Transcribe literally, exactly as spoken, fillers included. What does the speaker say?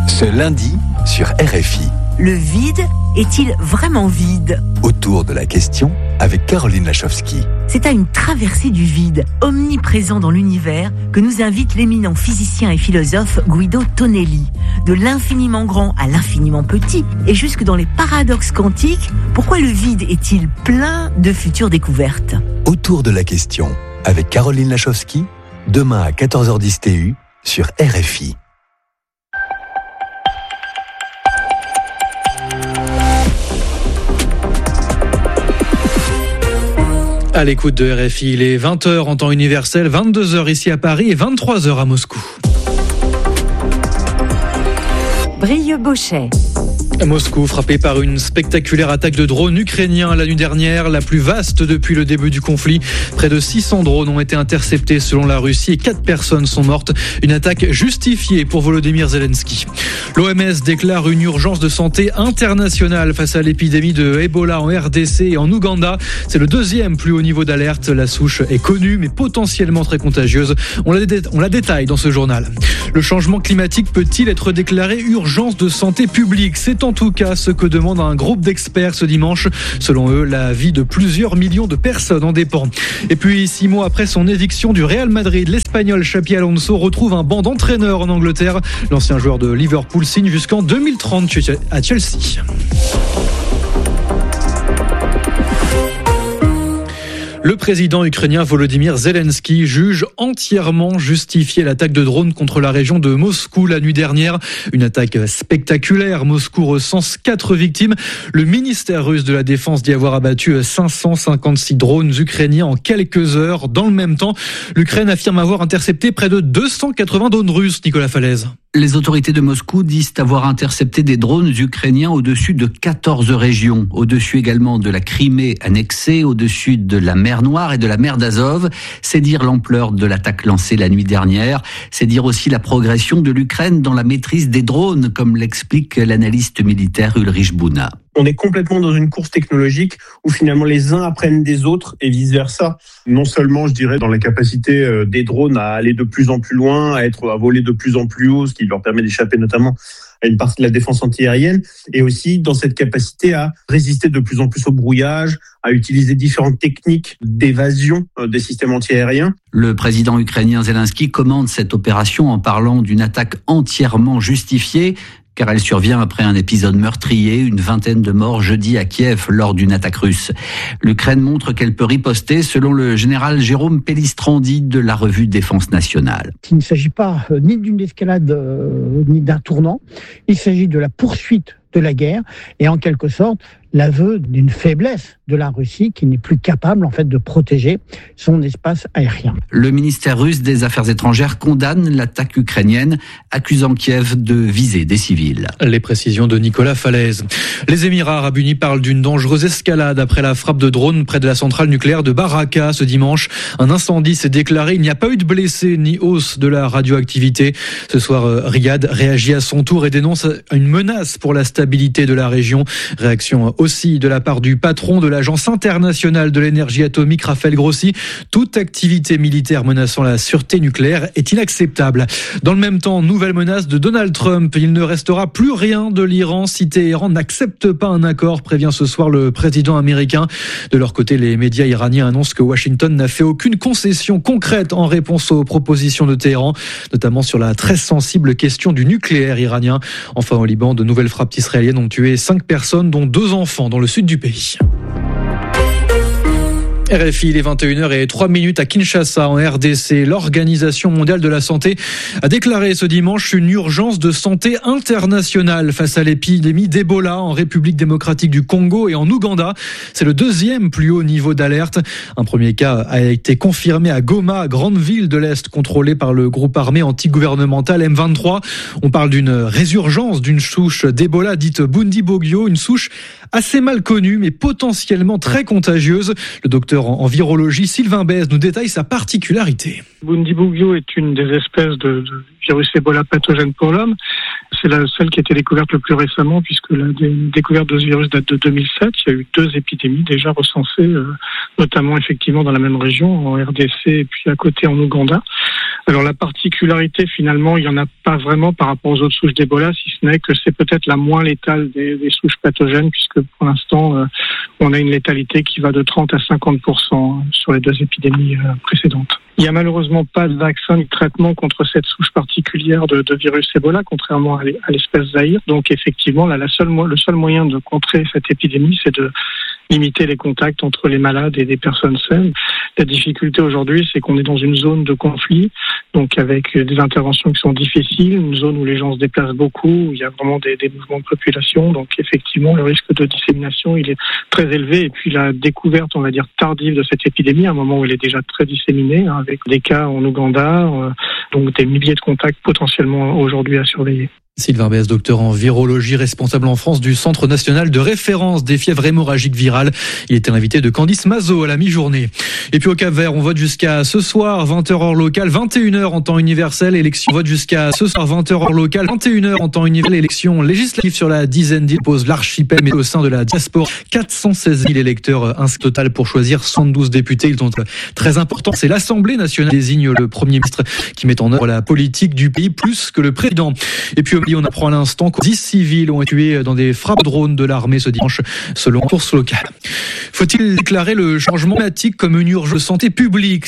Ce lundi sur R F I. Le vide est-il vraiment vide ? Autour de la question avec Caroline Lachowski. C'est à une traversée du vide, omniprésent dans l'univers, que nous invite l'éminent physicien et philosophe Guido Tonelli. De l'infiniment grand à l'infiniment petit, et jusque dans les paradoxes quantiques, pourquoi le vide est-il plein de futures découvertes ? Autour de la question avec Caroline Lachowski, demain à quatorze heures dix T U sur R F I. À l'écoute de R F I, il est vingt heures en temps universel, vingt-deux heures ici à Paris et vingt-trois heures à Moscou. Brieux-Bochet. Moscou, frappé par une spectaculaire attaque de drones ukrainiens la nuit dernière, la plus vaste depuis le début du conflit. Près de six cents drones ont été interceptés selon la Russie et quatre personnes sont mortes. Une attaque justifiée pour Volodymyr Zelensky. L'O M S déclare une urgence de santé internationale face à l'épidémie de Ebola en R D C et en Ouganda. C'est le deuxième plus haut niveau d'alerte. La souche est connue mais potentiellement très contagieuse. On la, dé- on la détaille dans ce journal. Le changement climatique peut-il être déclaré urgence de santé publique ? C'est en tout cas ce que demande un groupe d'experts ce dimanche. Selon eux, la vie de plusieurs millions de personnes en dépend. Et puis, six mois après son éviction du Real Madrid, l'Espagnol Xabi Alonso retrouve un banc d'entraîneurs en Angleterre. L'ancien joueur de Liverpool signe jusqu'en deux mille trente à Chelsea. Le président ukrainien Volodymyr Zelensky juge entièrement justifié l'attaque de drones contre la région de Moscou la nuit dernière. Une attaque spectaculaire. Moscou recense quatre victimes. Le ministère russe de la Défense dit avoir abattu cinq cent cinquante-six drones ukrainiens en quelques heures. Dans le même temps, l'Ukraine affirme avoir intercepté près de deux cent quatre-vingts drones russes. Nicolas Falaise. Les autorités de Moscou disent avoir intercepté des drones ukrainiens au-dessus de quatorze régions, au-dessus également de la Crimée annexée, au-dessus de la mer Noire et de la mer d'Azov. C'est dire l'ampleur de l'attaque lancée la nuit dernière. C'est dire aussi la progression de l'Ukraine dans la maîtrise des drones, comme l'explique l'analyste militaire Ulrich Bouna. On est complètement dans une course technologique où finalement les uns apprennent des autres et vice-versa. Non seulement, je dirais, dans la capacité des drones à aller de plus en plus loin, à être à voler de plus en plus haut, ce qui leur permet d'échapper notamment à une partie de la défense antiaérienne, et aussi dans cette capacité à résister de plus en plus au brouillage, à utiliser différentes techniques d'évasion des systèmes antiaériens. Le président ukrainien Zelensky commande cette opération en parlant d'une attaque entièrement justifiée, car elle survient après un épisode meurtrier, une vingtaine de morts jeudi à Kiev lors d'une attaque russe. L'Ukraine montre qu'elle peut riposter, selon le général Jérôme Pellistrandi de la revue Défense nationale. Il ne s'agit pas euh, ni d'une escalade euh, ni d'un tournant, il s'agit de la poursuite de la guerre et en quelque sorte l'aveu d'une faiblesse de la Russie qui n'est plus capable en fait de protéger son espace aérien. Le ministère russe des Affaires étrangères condamne l'attaque ukrainienne, accusant Kiev de viser des civils. Les précisions de Nicolas Falaise. Les Émirats arabes unis parlent d'une dangereuse escalade après la frappe de drone près de la centrale nucléaire de Baraka ce dimanche. Un incendie s'est déclaré. Il n'y a pas eu de blessés ni hausse de la radioactivité. Ce soir, Riyad réagit à son tour et dénonce une menace pour la stabilité de la région. Réaction aussi de la part du patron de l'Agence internationale de l'énergie atomique, Raphaël Grossi. Toute activité militaire menaçant la sûreté nucléaire est inacceptable. Dans le même temps, nouvelle menace de Donald Trump. Il ne restera plus rien de l'Iran si Téhéran n'accepte pas un accord, prévient ce soir le président américain. De leur côté, les médias iraniens annoncent que Washington n'a fait aucune concession concrète en réponse aux propositions de Téhéran, notamment sur la très sensible question du nucléaire iranien. Enfin, au Liban, de nouvelles frappes israéliennes ont tué cinq personnes, dont deux enfants dans le sud du pays. R F I, il est vingt et une heures et trois minutes à Kinshasa, en R D C. L'Organisation mondiale de la santé a déclaré ce dimanche une urgence de santé internationale face à l'épidémie d'Ebola en République démocratique du Congo et en Ouganda. C'est le deuxième plus haut niveau d'alerte. Un premier cas a été confirmé à Goma, grande ville de l'Est contrôlée par le groupe armé anti-gouvernemental M vingt-trois. On parle d'une résurgence d'une souche d'Ebola dite Bundibugyo, une souche assez mal connue mais potentiellement très contagieuse. Le docteur docteur en virologie. Sylvain Bèze nous détaille sa particularité. Bundibugyo est une des espèces de, de virus Ebola pathogène pour l'homme. C'est la celle qui a été découverte le plus récemment, puisque la dé- découverte de ce virus date de deux mille sept. Il y a eu deux épidémies déjà recensées, euh, notamment effectivement dans la même région, en R D C et puis à côté en Ouganda. Alors la particularité, finalement, il n'y en a pas vraiment par rapport aux autres souches d'Ebola, si ce n'est que c'est peut-être la moins létale des, des souches pathogènes, puisque pour l'instant, euh, on a une létalité qui va de trente à cinquante pour cent sur les deux épidémies euh, précédentes. Il n'y a malheureusement pas de vaccin ni de traitement contre cette souche particulière de, de virus Ebola, contrairement à l'espèce Zaïre. Donc effectivement, là, la seule, le seul moyen de contrer cette épidémie, c'est de limiter les contacts entre les malades et des personnes saines. La difficulté aujourd'hui, c'est qu'on est dans une zone de conflit, donc avec des interventions qui sont difficiles, une zone où les gens se déplacent beaucoup, où il y a vraiment des, des mouvements de population. Donc effectivement, le risque de dissémination, il est très élevé. Et puis la découverte, on va dire, tardive de cette épidémie, à un moment où elle est déjà très disséminée, hein, avec des cas en Ouganda, euh, donc des milliers de contacts potentiellement aujourd'hui à surveiller. Sylvain Bèze, docteur en virologie, responsable en France du Centre national de référence des fièvres hémorragiques virales. Il était l'invité de Candice Mazot à la mi-journée. Et puis au Cap-Vert, on vote jusqu'à ce soir, vingt heures heure locale, vingt et une heures en temps universel, élection. On vote jusqu'à ce soir, vingt heures heure locale, vingt et une heures en temps universel, élection législative sur la dizaine d'îles pose l'archipel, mais au sein de la diaspora, quatre cent seize mille électeurs inscrits total pour choisir soixante-douze députés. Ils sont très importants. C'est l'Assemblée nationale qui désigne le Premier ministre qui met en œuvre la politique du pays plus que le président. Et puis on apprend à l'instant que dix civils ont été tués dans des frappes drones de l'armée ce dimanche, selon la source locale. Faut-il déclarer le changement climatique comme une urgence de santé publique ?